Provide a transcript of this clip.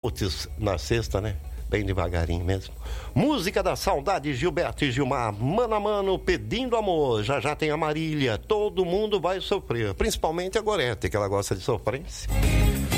Putz, na sexta, né? Bem devagarinho mesmo. Música da saudade, Gilberto e Gilmar. Mano a mano, pedindo amor. Já já tem a Marília. Todo mundo vai sofrer. Principalmente a Gorete, que ela gosta de sofrência.